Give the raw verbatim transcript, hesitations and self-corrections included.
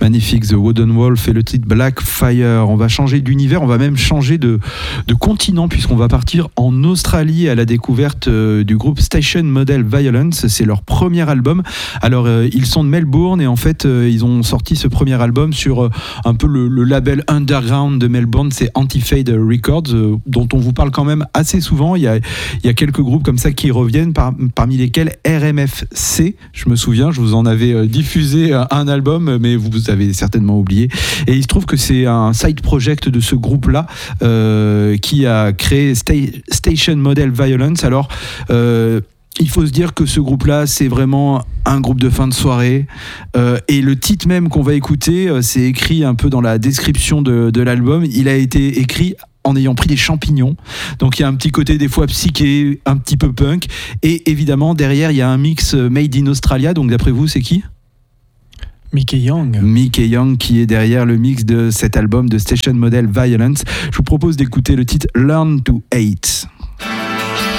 Magnifique, The Wooden Wolf et le titre Black Fire. On va changer d'univers, on va même changer de, de continent puisqu'on va partir en Australie à la découverte euh, du groupe Station Model Violence. C'est leur premier album. Alors euh, ils sont de Melbourne et en fait euh, ils ont sorti ce premier album sur euh, un peu le, le label underground de Melbourne, c'est Anti-Fade Records, euh, dont on vous parle quand même assez souvent. Il y a, il y a quelques groupes comme ça qui reviennent, par, parmi lesquels R M F C. Je me souviens, je vous en avais euh, diffusé un album, mais vous avez certainement oublié. Et il se trouve que c'est un side project de ce groupe-là euh, qui a créé Sta- Station Model Violence. Alors, euh, il faut se dire que ce groupe-là, c'est vraiment un groupe de fin de soirée. Euh, et le titre même qu'on va écouter, euh, c'est écrit un peu dans la description de, de l'album. Il a été écrit en ayant pris des champignons. Donc il y a un petit côté des fois psyché, un petit peu punk. Et évidemment, derrière, il y a un mix made in Australia. Donc d'après vous, c'est qui ? Mickey Young. Mickey Young qui est derrière le mix de cet album de Station Model Violence. Je vous propose d'écouter le titre Learn to Hate.